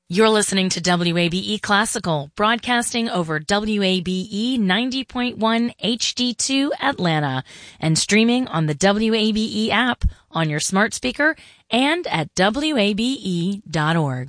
You're listening to WABE Classical, broadcasting over WABE 90.1 HD2 Atlanta, and streaming on the WABE app on your smart speaker and at WABE.org.